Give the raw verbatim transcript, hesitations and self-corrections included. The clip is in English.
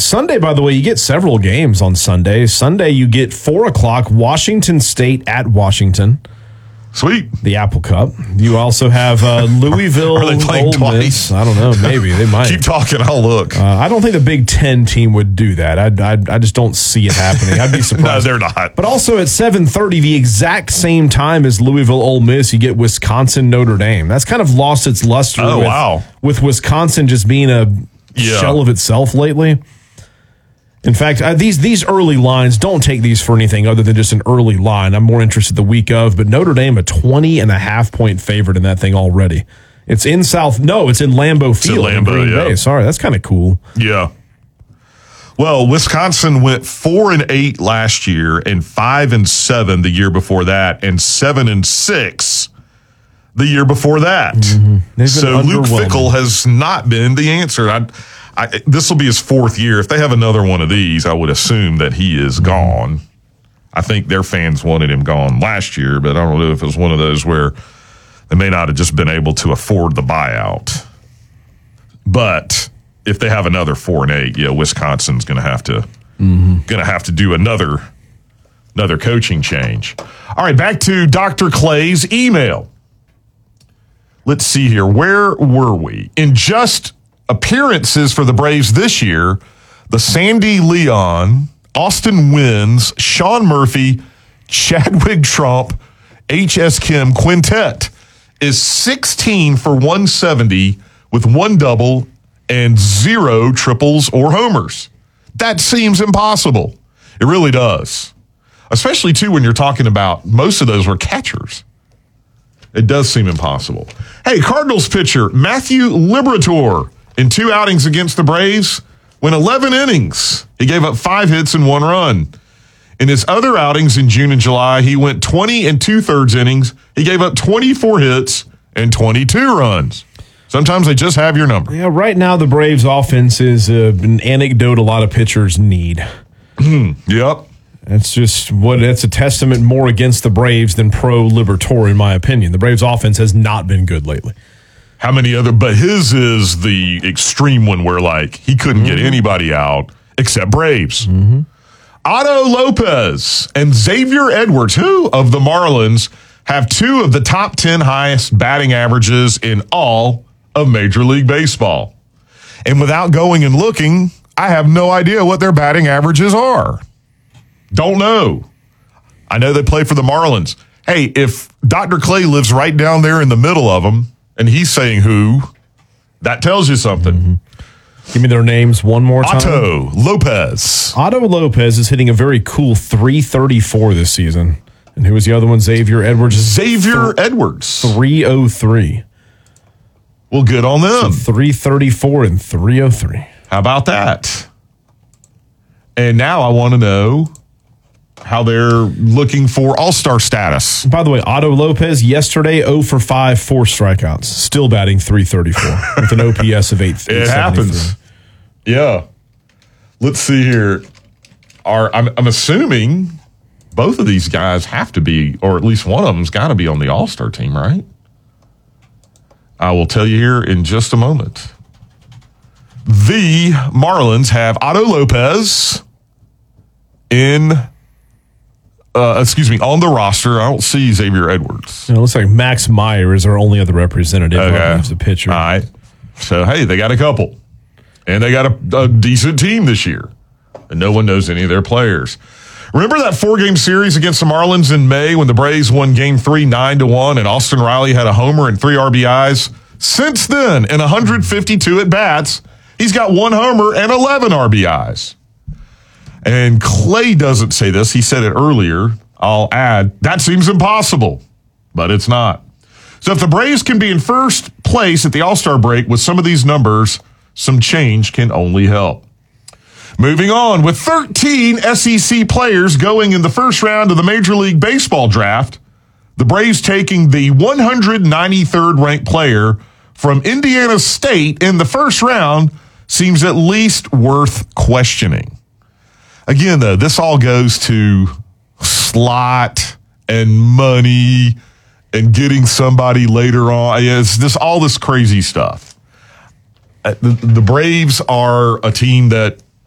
Sunday, by the way, you get several games on Sunday. Sunday, you get four o'clock, Washington State at Washington. Sweet. The Apple Cup. You also have uh, Louisville. Are they playing Ole twice? Miss. I don't know. Maybe. They might. Keep talking. I'll look. Uh, I don't think the Big Ten team would do that. I, I, I just don't see it happening. I'd be surprised. No, they're not. But also at seven thirty, the exact same time as Louisville Ole Miss, you get Wisconsin Notre Dame. That's kind of lost its luster. Oh, with, wow. With Wisconsin just being a Yeah. shell of itself lately. In fact, uh, these these early lines, don't take these for anything other than just an early line. I'm more interested the week of, but Notre Dame a twenty and a half point favorite in that thing already. It's in South, no, it's in Lambeau Field in in Lambeau, Green yeah. Bay. Sorry, that's kind of cool. Yeah. Well, Wisconsin went four and eight last year and five and seven the year before that and seven and six the year before that. Mm-hmm. So Luke Fickell has not been the answer. I, I, this will be his fourth year. If they have another one of these, I would assume that he is gone. I think their fans wanted him gone last year, but I don't know if it was one of those where they may not have just been able to afford the buyout. But if they have another four and eight, yeah, Wisconsin's going to have to mm-hmm. going to have to do another another coaching change. All right, back to Doctor Clay's email. Let's see here. Where were we? In just appearances for the Braves this year, the Sandy Leon, Austin Wynns, Sean Murphy, Chadwick Trump, H S. Kim quintet is sixteen for one seventy with one double and zero triples or homers. That seems impossible. It really does. Especially, too, when you're talking about most of those were catchers. It does seem impossible. Hey, Cardinals pitcher Matthew Liberatore in two outings against the Braves went eleven innings. He gave up five hits and one run. In his other outings in June and July, he went twenty and two-thirds innings. He gave up twenty-four hits and twenty-two runs. Sometimes they just have your number. Yeah, right now the Braves offense is uh, an anecdote a lot of pitchers need. Yep. That's just what that's a testament more against the Braves than pro Liberatore, in my opinion. The Braves offense has not been good lately. How many other, but his is the extreme one where like he couldn't mm-hmm. get anybody out except Braves. Mm-hmm. Otto Lopez and Xavier Edwards, who of the Marlins have two of the top ten highest batting averages in all of Major League Baseball. And without going and looking, I have no idea what their batting averages are. Don't know. I know they play for the Marlins. Hey, if Doctor Clay lives right down there in the middle of them and he's saying who, that tells you something. Mm-hmm. Give me their names one more time. Otto Lopez. Otto Lopez is hitting a very cool three thirty-four this season. And who was the other one? Xavier Edwards. Xavier th- Edwards. three oh three. Well, good on them. So three thirty-four and three oh three. How about that? And now I want to know how they're looking for all-star status. By the way, Otto Lopez yesterday oh for five, four strikeouts. Still batting three thirty-four with an O P S of eight. It happens. Yeah. Let's see here. Are I'm, I'm assuming both of these guys have to be, or at least one of them's got to be on the all-star team, right? I will tell you here in just a moment. The Marlins have Otto Lopez in, uh, excuse me, on the roster. I don't see Xavier Edwards. It looks like Max Meyer is our only other representative okay. as a pitcher. All right. So, hey, they got a couple. And they got a, a decent team this year. And no one knows any of their players. Remember that four-game series against the Marlins in May when the Braves won Game three nine to one and Austin Riley had a homer and three R B Is? Since then, in one hundred fifty-two at-bats, he's got one homer and eleven R B Is. And Clay doesn't say this. He said it earlier. I'll add, that seems impossible, but it's not. So if the Braves can be in first place at the All-Star break with some of these numbers, some change can only help. Moving on, with thirteen S E C players going in the first round of the Major League Baseball draft, the Braves taking the one hundred ninety-third ranked player from Indiana State in the first round seems at least worth questioning. Again, though, this all goes to slot and money and getting somebody later on. It's just all this crazy stuff. The, the Braves are a team that